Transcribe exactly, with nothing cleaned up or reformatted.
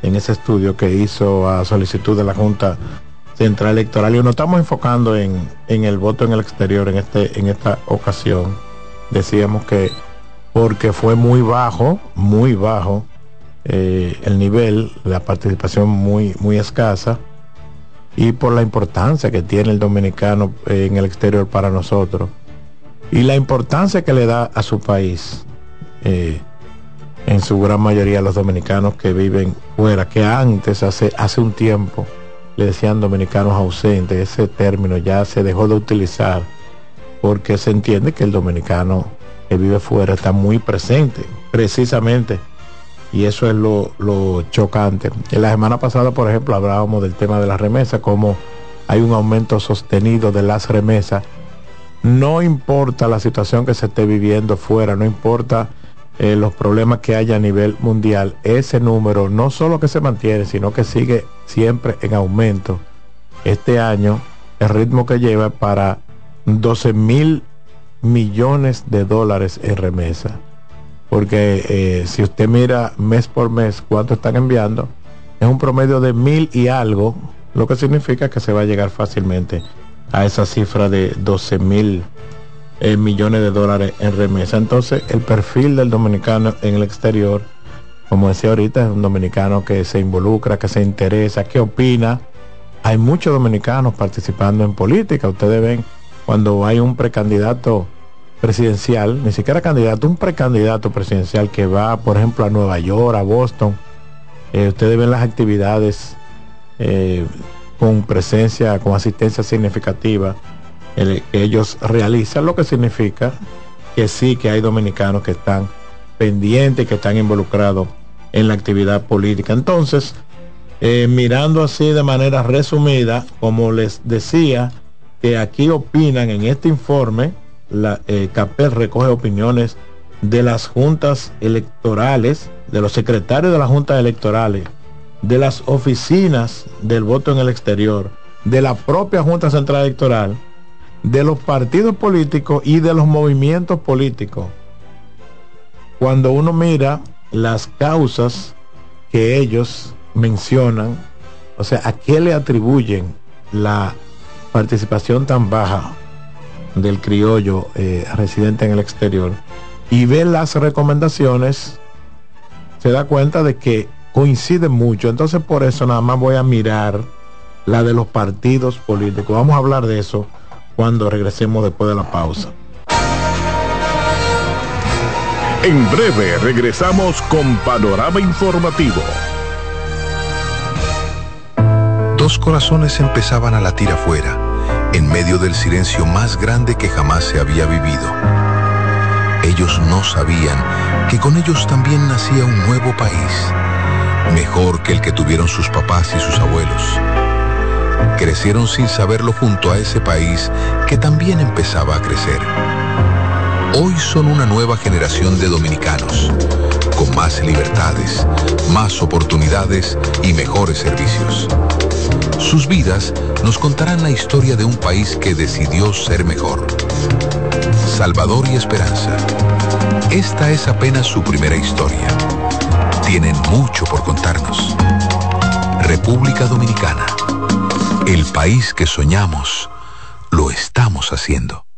en ese estudio que hizo a solicitud de la Junta Central Electoral, y nos estamos enfocando en, en el voto en el exterior en, este, en esta ocasión. Decíamos que porque fue muy bajo, muy bajo eh, el nivel, la participación muy, muy escasa, y por la importancia que tiene el dominicano eh, en el exterior para nosotros, y la importancia que le da a su país, eh, en su gran mayoría los dominicanos que viven fuera, que antes, hace, hace un tiempo, le decían dominicanos ausentes. Ese término ya se dejó de utilizar, porque se entiende que el dominicano que vive fuera está muy presente, precisamente, y eso es lo, lo chocante. En la semana pasada, por ejemplo, hablábamos del tema de las remesas, como hay un aumento sostenido de las remesas. No importa la situación que se esté viviendo fuera, no importa eh, los problemas que haya a nivel mundial, ese número no solo que se mantiene, sino que sigue siempre en aumento. Este año el ritmo que lleva para doce mil millones de dólares en remesa, porque eh, si usted mira mes por mes cuánto están enviando, es un promedio de mil y algo, lo que significa que se va a llegar fácilmente a esa cifra de doce mil eh, millones de dólares en remesa. Entonces el perfil del dominicano en el exterior, como decía ahorita, es un dominicano que se involucra, que se interesa, que opina. Hay muchos dominicanos participando en política. Ustedes ven cuando hay un precandidato presidencial, ni siquiera candidato, un precandidato presidencial que va, por ejemplo, a Nueva York, a Boston, eh, ustedes ven las actividades eh, con presencia, con asistencia significativa el, que ellos realizan, lo que significa que sí, que hay dominicanos que están pendientes, que están involucrados en la actividad política. Entonces, eh, mirando así de manera resumida, como les decía, que aquí opinan en este informe, la eh, CAPEL recoge opiniones de las juntas electorales, de los secretarios de las juntas electorales, de las oficinas del voto en el exterior, de la propia Junta Central Electoral, de los partidos políticos y de los movimientos políticos. Cuando uno mira las causas que ellos mencionan, o sea, ¿a qué le atribuyen la participación tan baja del criollo eh, residente en el exterior, y ve las recomendaciones, se da cuenta de que coinciden mucho? Entonces, por eso nada más voy a mirar la de los partidos políticos. Vamos a hablar de eso cuando regresemos después de la pausa. En breve regresamos con Panorama Informativo. Dos corazones empezaban a latir afuera, en medio del silencio más grande que jamás se había vivido. Ellos no sabían que con ellos también nacía un nuevo país, mejor que el que tuvieron sus papás y sus abuelos. Crecieron sin saberlo junto a ese país que también empezaba a crecer. Hoy son una nueva generación de dominicanos, con más libertades, más oportunidades y mejores servicios. Sus vidas nos contarán la historia de un país que decidió ser mejor. Salvador y Esperanza. Esta es apenas su primera historia. Tienen mucho por contarnos. República Dominicana. El país que soñamos, lo estamos haciendo.